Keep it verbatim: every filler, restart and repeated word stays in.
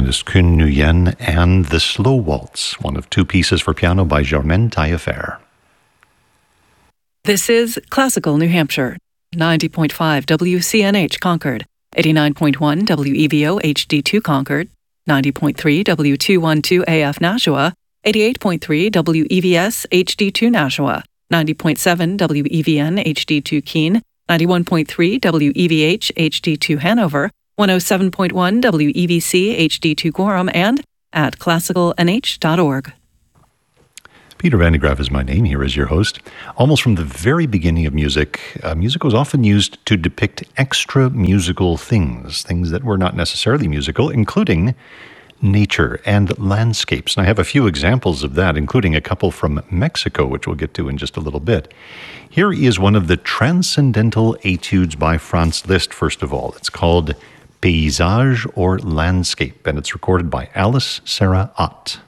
pianist Kun Nguyen, and The Slow Waltz, one of two pieces for piano by Germaine Taillefer. This is Classical New Hampshire, ninety point five W C N H Concord, eighty-nine point one W E V O H D two Concord, ninety point three W two twelve A F Nashua, eighty-eight point three W E V S H D two Nashua, ninety point seven W E V N H D two Keene, ninety-one point three W E V H H D two Hanover, one oh seven point one W E V C H D two Gorham, and at classical n h dot org. Peter Van de Graaff is my name here as your host. Almost from the very beginning of music, uh, music was often used to depict extra musical things, things that were not necessarily musical, including nature and landscapes. And I have a few examples of that, including a couple from Mexico, which we'll get to in just a little bit. Here is one of the transcendental etudes by Franz Liszt, first of all. It's called Paysage or Landscape, and it's recorded by Alice Sarah Ott.